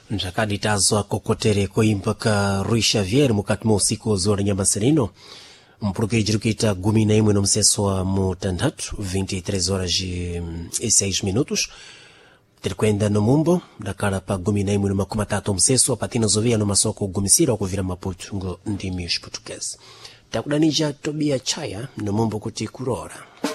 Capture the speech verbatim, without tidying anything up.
Njakadi tazo kokotere koimba ka Rui Xavier mukati mwa usiku zora nyama serino. Mpuluke jirukita gumi na imwe no mseso wa mutandatu, vinte e três horas e seis minutos. Tirikwenda no mumbo, dakara pa gumi na imwe no makumi atatu mseso, patina zovia no masoko gumisira wakuvira Maputo ngo ndimi português. Takudanija Tobia Chaya no mumbo kuti kurora.